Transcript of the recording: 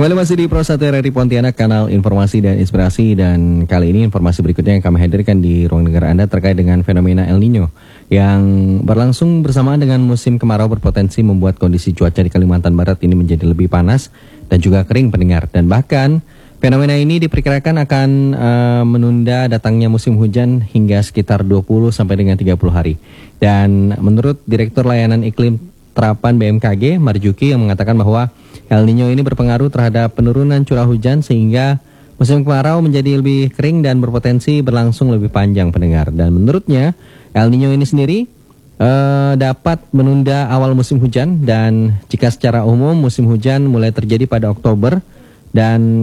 Kembali masih di Pro 1 RRI Pontianak, kanal informasi dan inspirasi. Dan kali ini informasi berikutnya yang kami hadirkan di ruang dengar Anda terkait dengan fenomena El Nino yang berlangsung bersamaan dengan musim kemarau berpotensi membuat kondisi cuaca di Kalimantan Barat ini menjadi lebih panas dan juga kering pendengar. Dan bahkan fenomena ini diperkirakan akan menunda datangnya musim hujan hingga sekitar 20 sampai dengan 30 hari. Dan menurut Direktur Layanan Iklim Terapan BMKG, Marjuki, yang mengatakan bahwa El Nino ini berpengaruh terhadap penurunan curah hujan sehingga musim kemarau menjadi lebih kering dan berpotensi berlangsung lebih panjang pendengar. Dan menurutnya El Nino ini sendiri dapat menunda awal musim hujan, dan jika secara umum musim hujan mulai terjadi pada Oktober dan